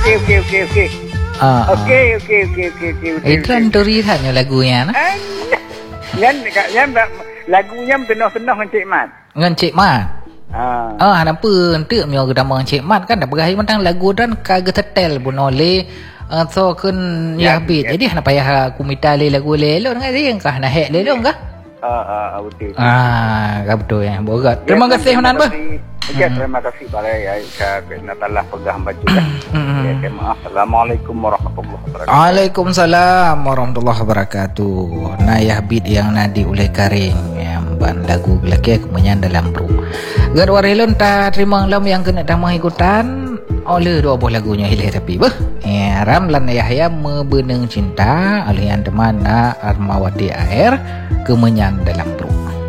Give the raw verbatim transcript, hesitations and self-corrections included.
okey okey okey okey. Ah. Okey okey okey okey okey. Itu anturi tanya lagunya nah. Yang yang lagunya penuh-penuh Encik Mat. Dengan Cik Mat. Ah. Ah, kenapa ente mio gedama Cik Mat kan dah berakhir mentang lagu dan kagak tetel pun oleh uh, so kun ya bit. Jadi hana payah kumita le lagu lelo dengan dia kah nak hek lelo kah? Ah, ah, betul. Ah, betul ya. Bogat. Terima kasih Hunan bah. Ya, terima kasih pada ya Natalah pegang baju dah. Ya, maaf. Assalamualaikum warahmatullahi wabarakatuh. Waalaikumsalam warahmatullahi wabarakatuh. Nah ya bit yang nadi oleh Karing yang ban lagu laki kemenyan dalam bro. Gad warilon ta terima lam yang kena damah ikutan oleh dua buah lagunya hilih tapi bah. Ya Ramlan Yahya Mebeneng Cinta oleh yang teman Armawati Air kemenyan dalam bro.